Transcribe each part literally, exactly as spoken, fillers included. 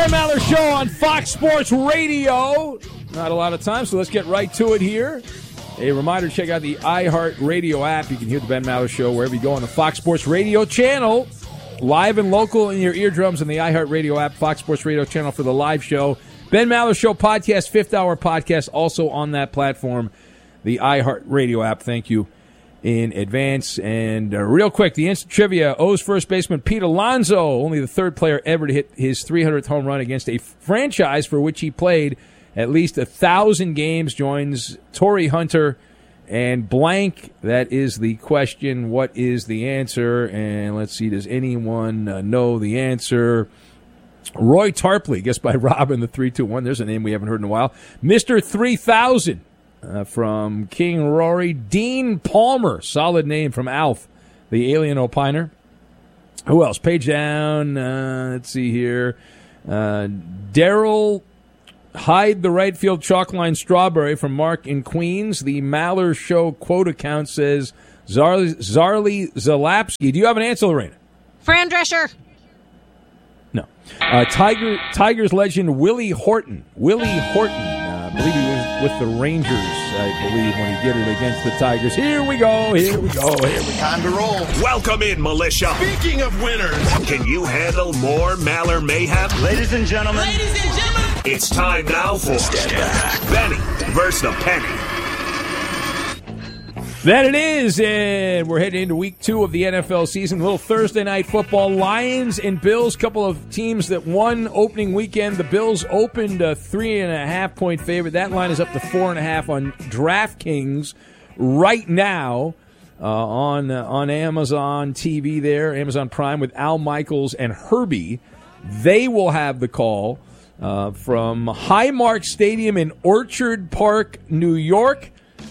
Ben Maller Show on Fox Sports Radio. Not a lot of time, so let's get right to it here. A reminder, check out the iHeartRadio app. You can hear the Ben Maller Show wherever you go on the Fox Sports Radio channel. Live and local in your eardrums on the iHeartRadio app, Fox Sports Radio channel for the live show. Ben Maller Show podcast, fifth hour podcast, also on that platform, the iHeartRadio app. Thank you in advance. And uh, real quick, the instant trivia, O's first baseman Pete Alonso, only the third player ever to hit his three hundredth home run against a franchise for which he played at least one thousand games, joins Torrey Hunter and blank. That is the question. What is the answer? And let's see, does anyone uh, know the answer? Roy Tarpley, guessed by Robin, the three two one. There's a name we haven't heard in a while. Mister three thousand. Uh, from King Rory. Dean Palmer, solid name from Alf, the alien opiner. Who else? Page down. Uh, let's see here. Uh, Daryl Hyde, the right field chalk line strawberry from Mark in Queens. The Maller Show quote account says Zarly, Zarly Zalapski. Do you have an answer, Lorena? Fran Drescher. No. Uh, Tiger Tigers legend Willie Horton. Willie Horton. Uh, I believe he was with the Rangers, I believe, when he did it against the Tigers. Here we go, here we go, here we go. Time to roll. Welcome in, militia. Speaking of winners, can you handle more Maller mayhem? Ladies and gentlemen. Ladies and gentlemen. It's time now for Step Back. Benny versus the Penny. That it is, and we're heading into week two of the N F L season. A little Thursday night football. Lions and Bills, couple of teams that won opening weekend. The Bills opened a three and a half point favorite. That line is up to four and a half on DraftKings right now uh, on uh, on Amazon T V there, Amazon Prime with Al Michaels and Herbie. They will have the call uh, from Highmark Stadium in Orchard Park, New York.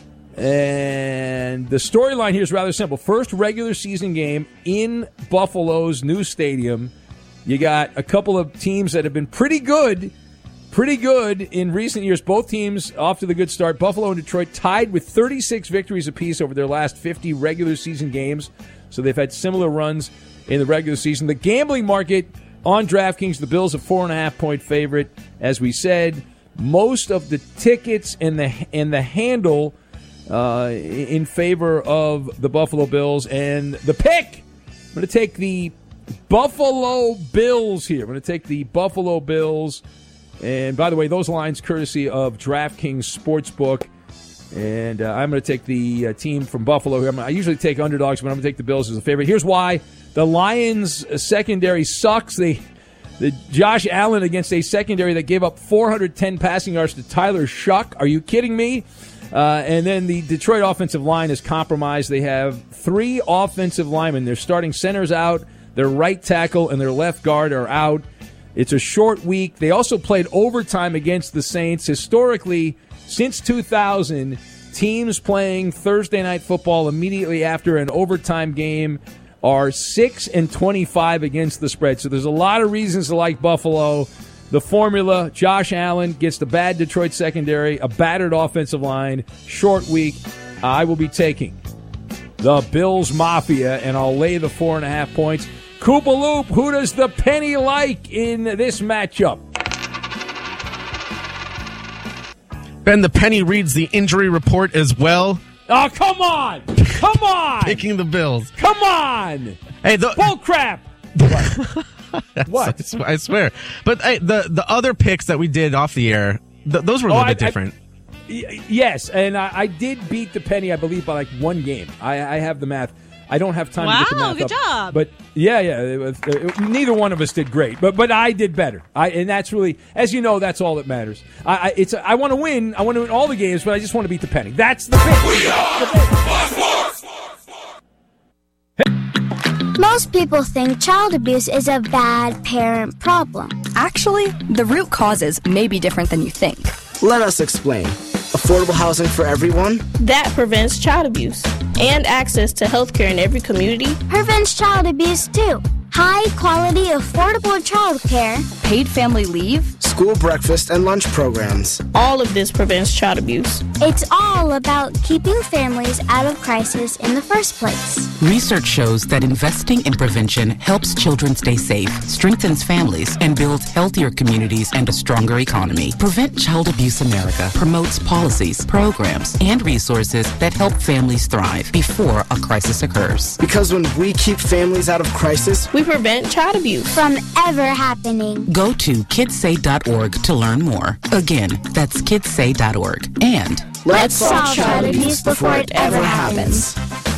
And the storyline here is rather simple. First regular season game in Buffalo's new stadium. You got a couple of teams that have been pretty good, pretty good in recent years. Both teams off to the good start. Buffalo and Detroit tied with thirty-six victories apiece over their last fifty regular season games. So they've had similar runs in the regular season. The gambling market on DraftKings, the Bills a four and a half point favorite. As we said, most of the tickets and the and the handle Uh, in favor of the Buffalo Bills. And the pick, I'm going to take the Buffalo Bills here. I'm going to take the Buffalo Bills. And by the way, those lines courtesy of DraftKings Sportsbook. And uh, I'm going to take the uh, team from Buffalo here. I usually take underdogs, but I'm going to take the Bills as a favorite. Here's why. The Lions' secondary sucks. They, the Josh Allen against a secondary that gave up four hundred ten passing yards to Tyler Shuck. Are you kidding me? Uh, and then the Detroit offensive line is compromised. They have three offensive linemen. Their starting center's out, their right tackle and their left guard are out. It's a short week. They also played overtime against the Saints. Historically, since two thousand, teams playing Thursday night football immediately after an overtime game are six and twenty-five against the spread. So there's a lot of reasons to like Buffalo. The formula, Josh Allen gets the bad Detroit secondary, a battered offensive line, short week. I will be taking the Bills Mafia, and I'll lay the four and a half points. Koopa Loop, who does the penny like in this matchup? Ben, the penny reads the injury report as well. Oh, come on! Come on! Picking the Bills. Come on! Hey, the bull crap! What? I swear, I swear. But hey, the the other picks that we did off the air, th- those were a little oh, bit I, different. I, yes, and I, I did beat the penny, I believe, by like one game. I, I have the math. I don't have time wow, to get the math good up. job. But yeah, yeah, it was, it, neither one of us did great, but but I did better. I and that's really, as you know, that's all that matters. I, I it's I want to win. I want to win all the games, but I just want to beat the penny. That's the pick. We are Fox Sports. Most people think child abuse is a bad parent problem. Actually, the root causes may be different than you think. Let us explain. Affordable housing for everyone? That prevents child abuse. And access to health care in every community. Prevents child abuse, too. high-quality, affordable childcare, Paid family leave? School breakfast and lunch programs. All of this prevents child abuse. it's all about keeping families out of crisis in the first place. Research shows that investing in prevention helps children stay safe, strengthens families, and builds healthier communities and a stronger economy. Prevent Child Abuse America promotes policies, programs, and resources that help families thrive before a crisis occurs. Because when we keep families out of crisis, we prevent child abuse from ever happening. Go to kids say dot org to learn more. Again, that's kids say dot org. And let's solve child abuse before it ever happens.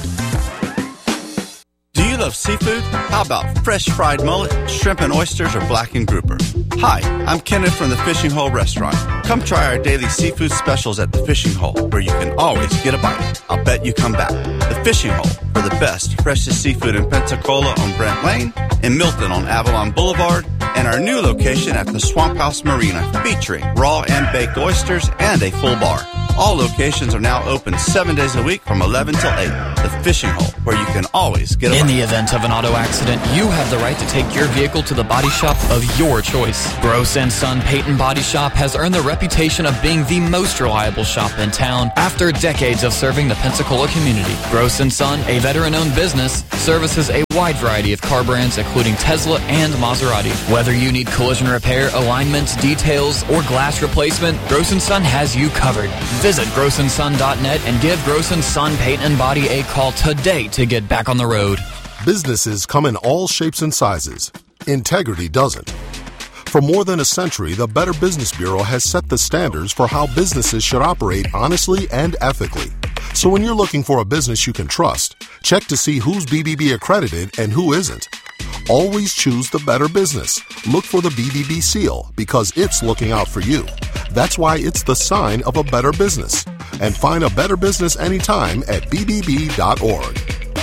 Do you love seafood? How about fresh fried mullet, shrimp and oysters, or blackened grouper? Hi, I'm Kenneth from the Fishing Hole Restaurant. Come try our daily seafood specials at the Fishing Hole, where you can always get a bite. I'll bet you come back. The Fishing Hole, for the best, freshest seafood in Pensacola on Brent Lane, in Milton on Avalon Boulevard, and our new location at the Swamp House Marina, featuring raw and baked oysters and a full bar. All locations are now open seven days a week from eleven till eight. The Fishing Hole, where you can always get a In bite. the event of an auto accident, you have the right to take your vehicle to the body shop of your choice. Gross and Son Peyton Body Shop has earned the reputation of being the most reliable shop in town after decades of serving the Pensacola community. Gross and Son, a veteran-owned business, services a wide variety of car brands including Tesla and Maserati. Whether you need collision repair, alignment, details, or glass replacement, Gross and Son has you covered. Visit gross and son dot net and give Gross and Son Paint and Body a call today to get back on the road. Businesses come in all shapes and sizes. Integrity doesn't. For more than a century, the Better Business Bureau has set the standards for how businesses should operate honestly and ethically. So when you're looking for a business you can trust, check to see who's B B B accredited and who isn't. Always choose the better business. Look for the B B B seal because it's looking out for you. That's why it's the sign of a better business. And find a better business anytime at b b b dot org.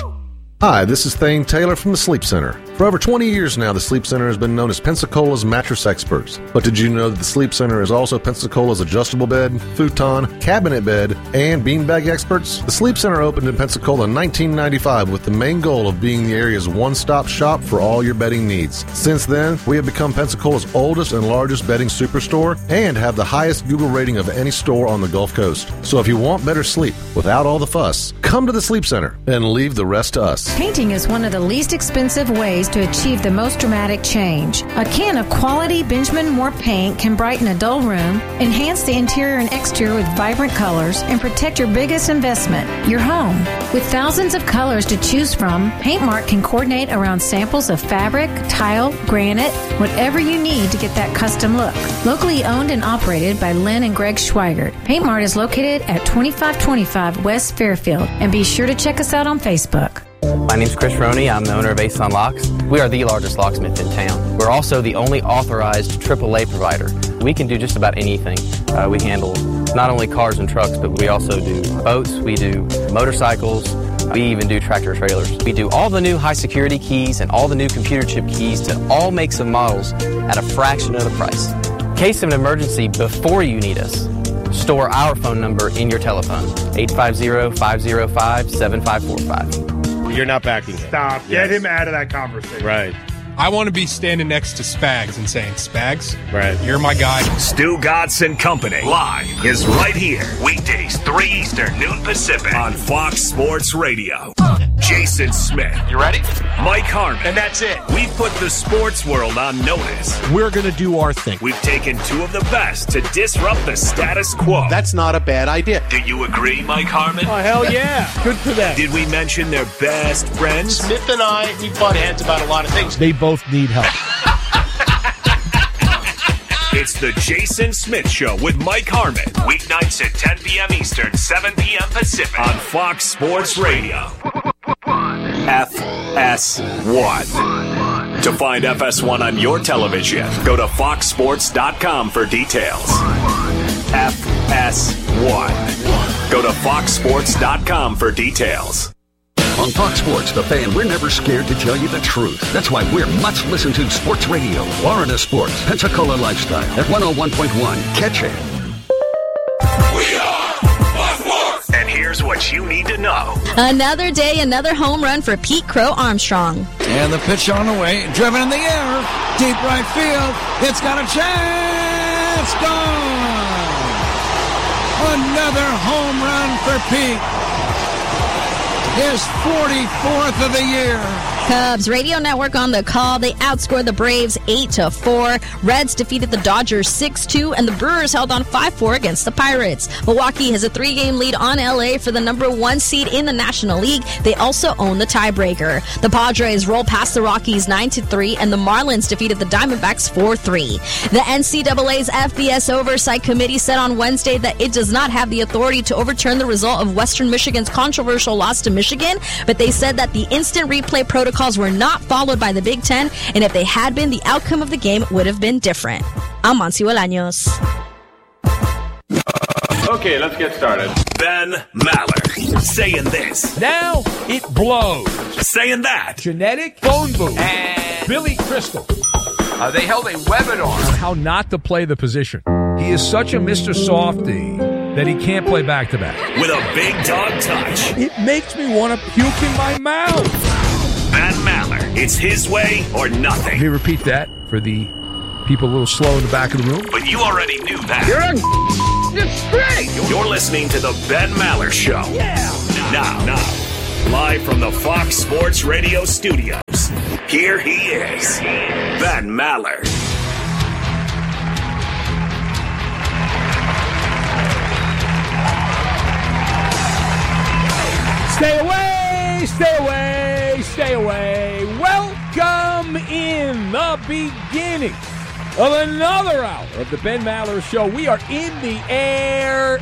Hi, this is Thane Taylor from the Sleep Center. For over twenty years now, the Sleep Center has been known as Pensacola's mattress experts. But did you know that the Sleep Center is also Pensacola's adjustable bed, futon, cabinet bed, and beanbag experts? The Sleep Center opened in Pensacola in nineteen ninety-five with the main goal of being the area's one-stop shop for all your bedding needs. Since then, we have become Pensacola's oldest and largest bedding superstore and have the highest Google rating of any store on the Gulf Coast. So if you want better sleep without all the fuss, come to the Sleep Center and leave the rest to us. Painting is one of the least expensive ways to achieve the most dramatic change. A can of quality Benjamin Moore paint can brighten a dull room, enhance the interior and exterior with vibrant colors, and protect your biggest investment, your home. With thousands of colors to choose from, Paintmark can coordinate around samples of fabric, tile, granite, whatever you need to get that custom look. Locally owned and operated by Lynn and Greg Schweigert, Paintmark is located at twenty-five twenty-five West Fairfield, and be sure to check us out on Facebook. My name's Chris Roney. I'm the owner of Ason Locks. We are the largest locksmith in town. We're also the only authorized triple A provider. We can do just about anything. Uh, we handle not only cars and trucks, but we also do boats, we do motorcycles, we even do tractor trailers. We do all the new high security keys and all the new computer chip keys to all makes and models at a fraction of the price. In case of an emergency before you need us, store our phone number in your telephone, eight five zero, five zero five, seven five four five. You're not backing him. Stop. Get him out of that conversation. Right. I want to be standing next to Spags and saying, Spags, right. You're my guy. Stu Godson Company live is right here. Weekdays, three Eastern, noon Pacific on Fox Sports Radio. Jason Smith. You ready? Mike Harmon. And that's it. We've put the sports world on notice. We're going to do our thing. We've taken two of the best to disrupt the status quo. That's not a bad idea. Do you agree, Mike Harmon? Oh, hell yeah. Good for them. Did we mention their best friends? Smith and I, we butt heads about a lot of things. They both need help. It's the Jason Smith Show with Mike Harmon. Weeknights at ten p.m. Eastern, seven p.m. Pacific on Fox Sports Radio. F S one. To find F S one on your television, go to fox sports dot com for details. F S one. Go to fox sports dot com for details. On Fox Sports, The Fan, we're never scared to tell you the truth. That's why we're much listened to sports radio. Florida Sports, Pensacola Lifestyle at one oh one point one. Catch it. We are Fox Sports. And here's what what you need to know. Another day, another home run for Pete Crow Armstrong. And the pitch on the way, driven in the air, deep right field. It's got a chance. Gone. Another home run for Pete. His forty-fourth of the year. Cubs Radio Network on the call. They outscored the Braves eight to four. Reds defeated the Dodgers six two, and the Brewers held on five four against the Pirates. Milwaukee has a three-game lead on L A for the number one seed in the National League. They also own the tiebreaker. The Padres rolled past the Rockies nine to three, and the Marlins defeated the Diamondbacks four three. The N C double A's F B S Oversight Committee said on Wednesday that it does not have the authority to overturn the result of Western Michigan's controversial loss to Michigan, but they said that the instant replay protocol calls were not followed by the Big Ten, and if they had been, the outcome of the game would have been different. I'm Monty Bolaños. Okay, let's get started. Ben Maller saying this. Now it blows. Saying that. Genetic phone booth. And Billy Crystal. Uh, they held a webinar on how not to play the position. He is such a Mister Softy that he can't play back-to-back. With a big dog touch. It makes me want to puke in my mouth. Ben Maller, it's his way or nothing. Let me repeat that for the people a little slow in the back of the room. But you already knew that. You're a it's great. You're listening to the Ben Maller Show. Yeah. Now, now, live from the Fox Sports Radio studios, here he is, Ben Maller. Stay away, stay away, stay away. Welcome in the beginning of another hour of the Ben Maller Show. We are in the air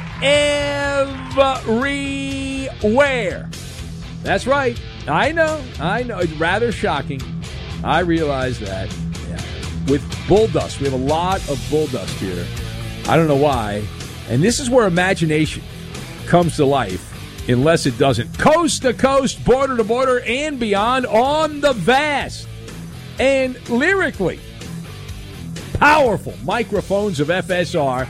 everywhere. That's right. I know, I know. It's rather shocking. I realize that. Yeah. With bull dust, we have a lot of bull dust here. I don't know why. And this is where imagination comes to life. Unless it doesn't. Coast to coast, border to border, and beyond on the vast and lyrically powerful microphones of F S R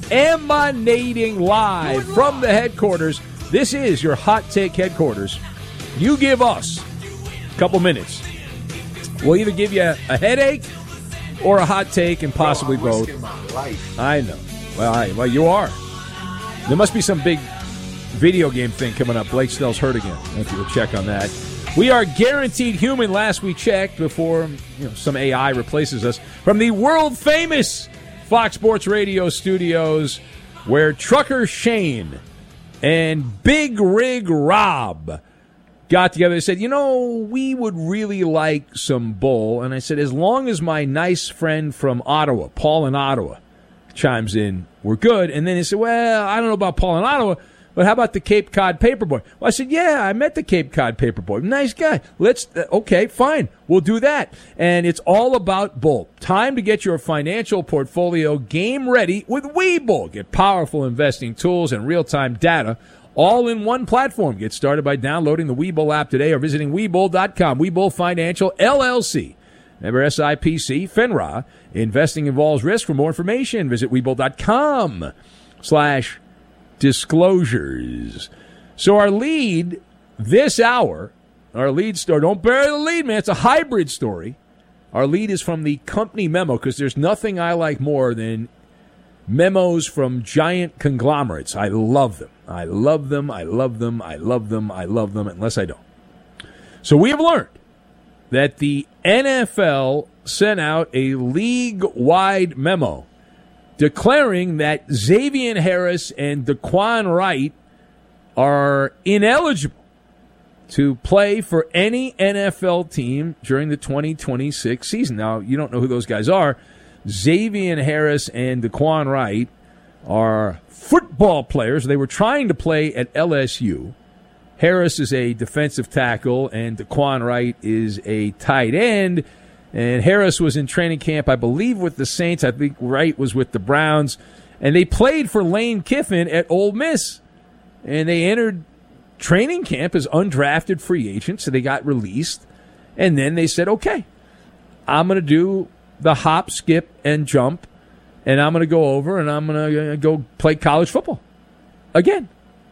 emanating live from the headquarters. This is your Hot Take headquarters. You give us a couple minutes. We'll either give you a headache or a hot take and possibly Bro, both. I know. Well, I, well, you are. There must be some big video game thing coming up. Blake Snell's hurt again. I have to go check on that. We are guaranteed human. Last we checked, before you know some A I replaces us, from the world famous Fox Sports Radio studios, where Trucker Shane and Big Rig Rob got together and said, you know, we would really like some bull. And I said, as long as my nice friend from Ottawa, Paul in Ottawa, chimes in, we're good. And then he said, well, I don't know about Paul in Ottawa, but how about the Cape Cod Paperboy? Well, I said, yeah, I met the Cape Cod Paperboy. Nice guy. Let's, uh, okay, fine. We'll do that. And it's all about bull. Time to get your financial portfolio game ready with Webull. Get powerful investing tools and real-time data all in one platform. Get started by downloading the Webull app today or visiting Webull dot com. Webull Financial, L L C. Member S I P C, FINRA. Investing involves risk. For more information, visit Webull dot com slash disclosures. So our lead this hour, our lead story, don't bury the lead, man. It's a hybrid story. Our lead is from the company memo, because there's nothing I like more than memos from giant conglomerates. I love them. I love them. I love them. I love them. I love them, unless I don't. So we have learned that the N F L sent out a league-wide memo declaring that Xavier Harris and Daquan Wright are ineligible to play for any N F L team during the twenty twenty-six season. Now, you don't know who those guys are. Xavier Harris and Daquan Wright are football players. They were trying to play at L S U. Harris is a defensive tackle, and Daquan Wright is a tight end. And Harris was in training camp, I believe, with the Saints. I think Wright was with the Browns. And they played for Lane Kiffin at Ole Miss. And they entered training camp as undrafted free agents, so they got released. And then they said, okay, I'm going to do the hop, skip, and jump, and I'm going to go over and I'm going to go play college football again.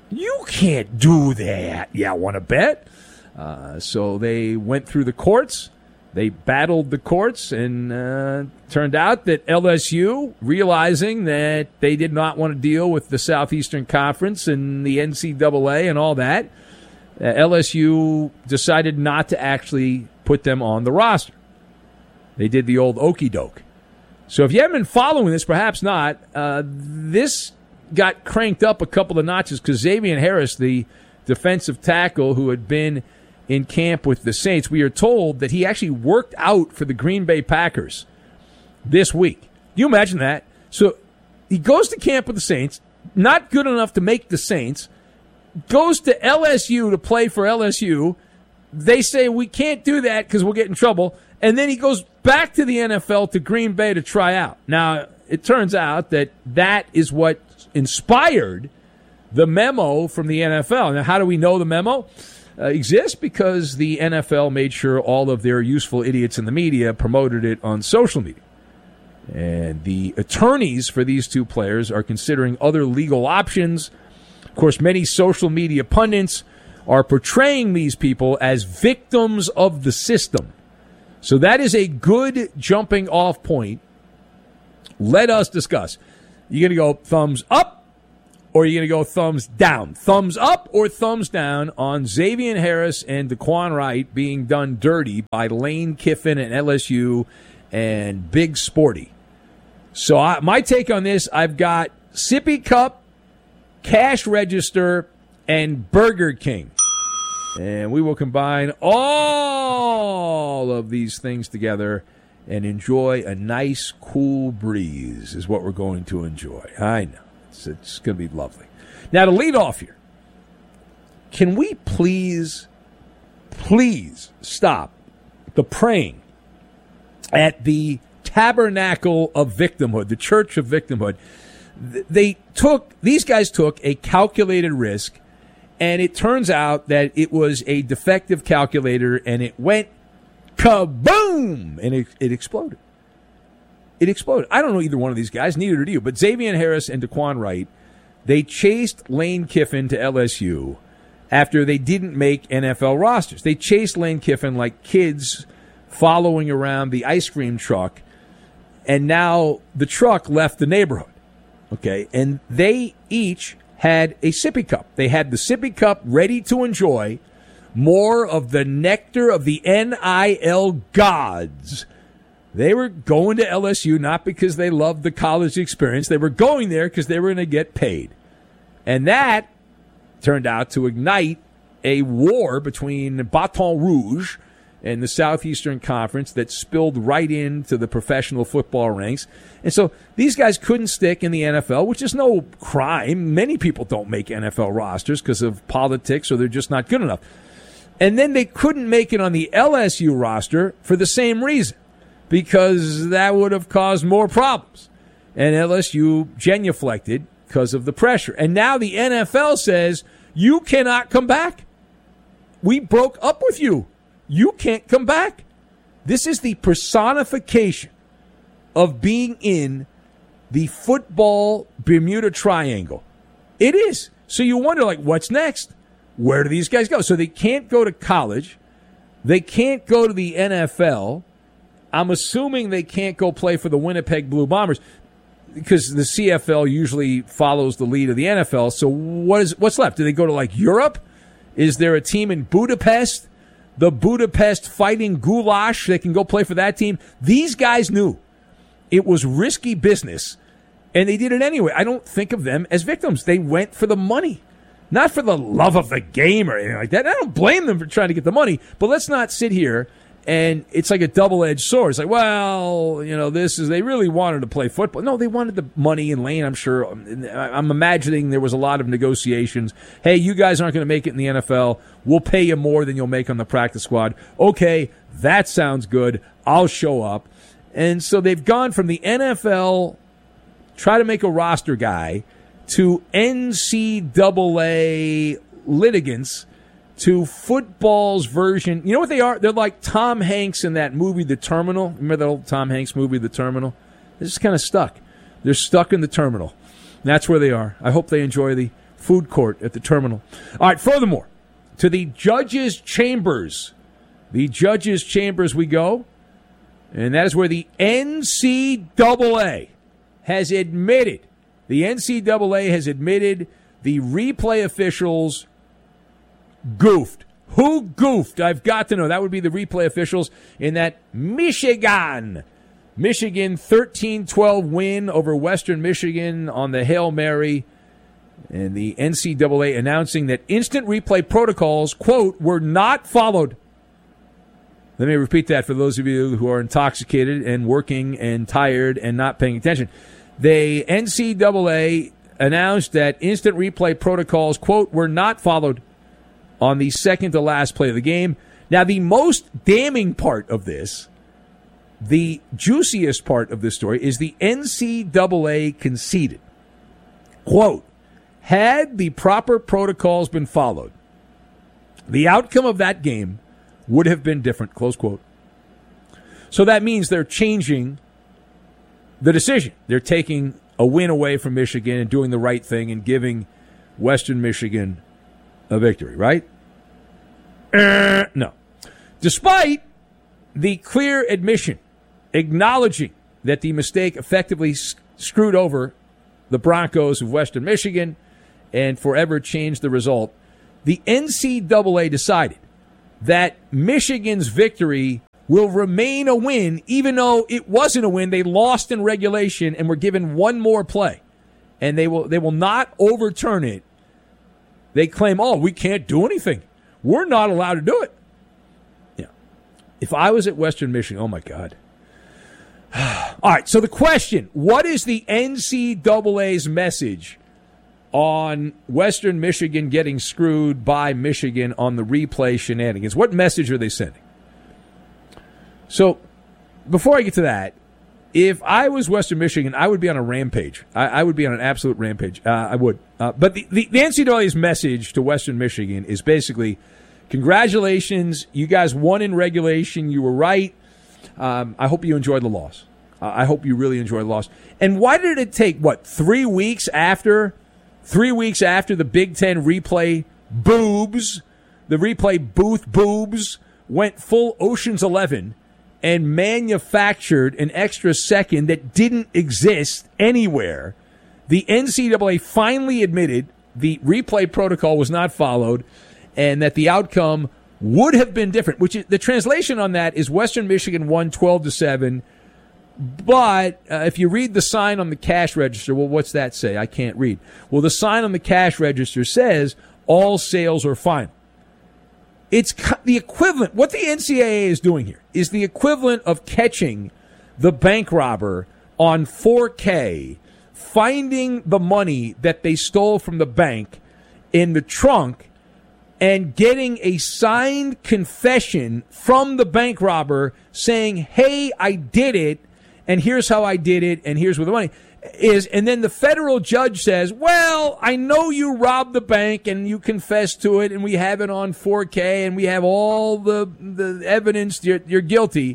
You can't do that. Yeah, want to bet? Uh, so they went through the courts. They battled the courts, and uh, turned out that L S U, realizing that they did not want to deal with the Southeastern Conference and the N C double A and all that, uh, L S U decided not to actually put them on the roster. They did the old okey doke. So if you haven't been following this, perhaps not, uh, this got cranked up a couple of notches because Xavier Harris, the defensive tackle who had been in camp with the Saints, we are told that he actually worked out for the Green Bay Packers this week. Can you imagine that? So he goes to camp with the Saints, not good enough to make the Saints, goes to L S U to play for L S U. They say we can't do that because we'll get in trouble. And then he goes back to the N F L to Green Bay to try out. Now, it turns out that that is what inspired the memo from the N F L. Now, how do we know the memo uh, exists? Because the N F L made sure all of their useful idiots in the media promoted it on social media. And the attorneys for these two players are considering other legal options. Of course, many social media pundits are portraying these people as victims of the system. So that is a good jumping off point. Let us discuss. You going to go thumbs up or are you going to go thumbs down? Thumbs up or thumbs down on Xavier Harris and Daquan Wright being done dirty by Lane Kiffin and L S U and Big Sporty. So I, my take on this, I've got Sippy Cup, Cash Register, and Burger King. And we will combine all of these things together and enjoy a nice, cool breeze is what we're going to enjoy. I know. It's, it's going to be lovely. Now, to lead off here, can we please, please stop the praying at the Tabernacle of Victimhood, the Church of Victimhood? They took, these guys took a calculated risk, and it turns out that it was a defective calculator, and it went kaboom, and it, it exploded. It exploded. I don't know either one of these guys, neither do you, but Xavier Harris and Daquan Wright, they chased Lane Kiffin to L S U after they didn't make N F L rosters. They chased Lane Kiffin like kids following around the ice cream truck, and now the truck left the neighborhood. Okay, and they each had a sippy cup. They had the sippy cup ready to enjoy more of the nectar of the N I L gods. They were going to L S U not because they loved the college experience. They were going there because they were going to get paid. And that turned out to ignite a war between Baton Rouge and the Southeastern Conference that spilled right into the professional football ranks. And so these guys couldn't stick in the N F L, which is no crime. Many people don't make N F L rosters because of politics or they're just not good enough. And then they couldn't make it on the L S U roster for the same reason, because that would have caused more problems. And L S U genuflected because of the pressure. And now the N F L says, you cannot come back. We broke up with you. You can't come back. This is the personification of being in the football Bermuda Triangle. It is. So you wonder, like, what's next? Where do these guys go? So they can't go to college. They can't go to the N F L. I'm assuming they can't go play for the Winnipeg Blue Bombers because the C F L usually follows the lead of the N F L. So what is what's left? Do they go to, like, Europe? Is there a team in Budapest? The Budapest Fighting Goulash, they can go play for that team. These guys knew it was risky business, and they did it anyway. I don't think of them as victims. They went for the money, not for the love of the game or anything like that. I don't blame them for trying to get the money, but let's not sit here and it's like a double-edged sword. It's like, well, you know, this is, they really wanted to play football. No, they wanted the money in Lane, I'm sure. I'm imagining there was a lot of negotiations. Hey, you guys aren't going to make it in the N F L. We'll pay you more than you'll make on the practice squad. Okay, that sounds good. I'll show up. And so they've gone from the N F L, try to make a roster guy, to N C double A litigants, to football's version. You know what they are? They're like Tom Hanks in that movie, The Terminal. Remember that old Tom Hanks movie, The Terminal? They're just kind of stuck. They're stuck in the terminal. And that's where they are. I hope they enjoy the food court at the terminal. All right, furthermore, to the judges' chambers. The judges' chambers we go, and that is where the N C double A has admitted, the N C double A has admitted the replay officials goofed. Who goofed? I've got to know. That would be the replay officials in that Michigan. Michigan thirteen twelve win over Western Michigan on the Hail Mary. And the N C double A announcing that instant replay protocols, quote, were not followed. Let me repeat that for those of you who are intoxicated and working and tired and not paying attention. The N C double A announced that instant replay protocols, quote, were not followed on the second to last play of the game. Now, the most damning part of this, the juiciest part of this story, is the N C double A conceded. Quote, had the proper protocols been followed, the outcome of that game would have been different, close quote. So that means they're changing the decision. They're taking a win away from Michigan and doing the right thing and giving Western Michigan a victory, right? Uh, no. Despite the clear admission, acknowledging that the mistake effectively s- screwed over the Broncos of Western Michigan and forever changed the result, the N C double A decided that Michigan's victory will remain a win, even though it wasn't a win. They lost in regulation and were given one more play. And they will they will not overturn it. They claim, oh, we can't do anything. We're not allowed to do it. Yeah. If I was at Western Michigan, oh, my God. All right, so the question, what is the N C double A's message on Western Michigan getting screwed by Michigan on the replay shenanigans? What message are they sending? So, before I get to that, if I was Western Michigan, I would be on a rampage. I, I would be on an absolute rampage. Uh, I would. Uh, but the, the, the N C double A's message to Western Michigan is basically, congratulations, you guys won in regulation, you were right. Um, I hope you enjoyed the loss. Uh, I hope you really enjoyed the loss. And why did it take, what, three weeks after, three weeks after the Big Ten replay boobs, the replay booth boobs went full Ocean's Eleven and manufactured an extra second that didn't exist anywhere, the N C double A finally admitted the replay protocol was not followed and that the outcome would have been different, which is, the translation on that is Western Michigan won twelve to seven. But uh, if you read the sign on the cash register, well, what's that say? I can't read. Well, the sign on the cash register says all sales are final. It's the equivalent. What the N C double A is doing here is the equivalent of catching the bank robber on four K, finding the money that they stole from the bank in the trunk, and getting a signed confession from the bank robber saying, hey, I did it, and here's how I did it, and here's where the money is. And then the federal judge says, well, I know you robbed the bank and you confessed to it and we have it on four K and we have all the, the evidence you're, you're guilty.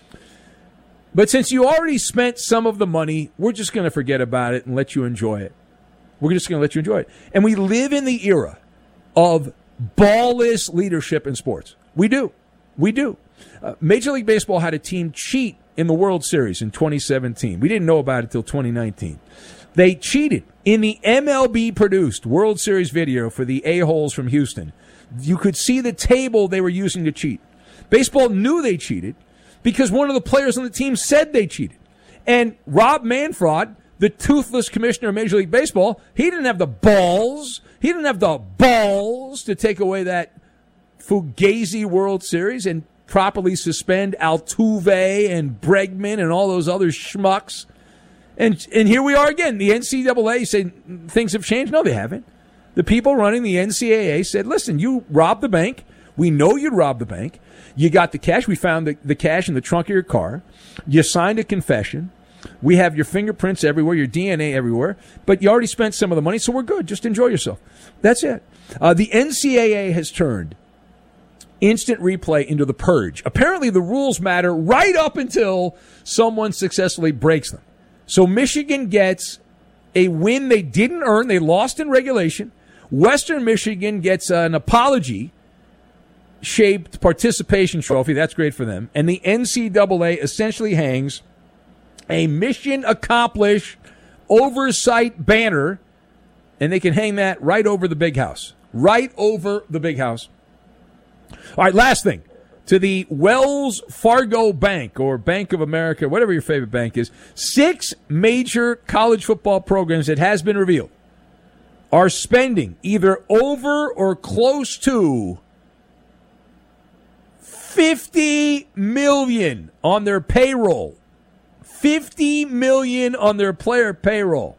But since you already spent some of the money, we're just going to forget about it and let you enjoy it. We're just going to let you enjoy it. And we live in the era of ballless leadership in sports. We do. We do. Uh, Major League Baseball had a team cheat in the World Series in twenty seventeen. We didn't know about it until twenty nineteen. They cheated in the M L B-produced World Series video for the A-holes from Houston. You could see the table they were using to cheat. Baseball knew they cheated because one of the players on the team said they cheated. And Rob Manfred, the toothless commissioner of Major League Baseball, he didn't have the balls. He didn't have the balls to take away that Fugazi World Series and properly suspend Altuve and Bregman and all those other schmucks. And and here we are again. The N C double A said things have changed. No, they haven't. The people running the N C double A said, listen, you robbed the bank. We know you robbed the bank. You got the cash. We found the, the cash in the trunk of your car. You signed a confession. We have your fingerprints everywhere, your D N A everywhere. But you already spent some of the money, so we're good. Just enjoy yourself. That's it. Uh, the N C double A has turned instant replay into the purge. Apparently the rules matter right up until someone successfully breaks them. So Michigan gets a win they didn't earn. They lost in regulation. Western Michigan gets an apology-shaped participation trophy. That's great for them. And the N C double A essentially hangs a mission accomplished oversight banner, and they can hang that right over the big house. Right over the big house. All right, last thing. To the Wells Fargo Bank, or Bank of America, whatever your favorite bank is, six major college football programs, it has been revealed, are spending either over or close to fifty million dollars on their payroll. fifty million dollars on their player payroll.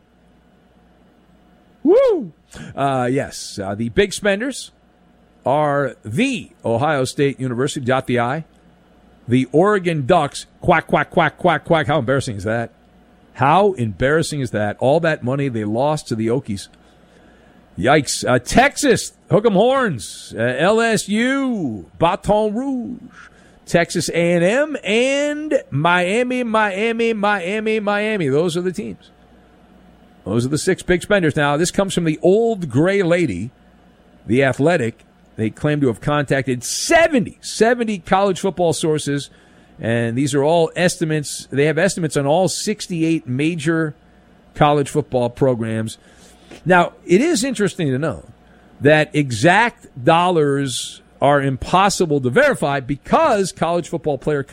Woo! Uh, yes, uh, the big spenders are the Ohio State University, dot the I, the Oregon Ducks, quack, quack, quack, quack, quack. How embarrassing is that? How embarrassing is that? All that money they lost to the Okies. Yikes. Uh, Texas, Hook 'em Horns, uh, L S U, Baton Rouge, Texas A and M, and Miami, Miami, Miami, Miami. Those are the teams. Those are the six big spenders. Now, this comes from the Old Gray Lady, The Athletic. They claim to have contacted seventy, seventy college football sources, and these are all estimates. They have estimates on all sixty-eight major college football programs. Now, it is interesting to know that exact dollars are impossible to verify because college football player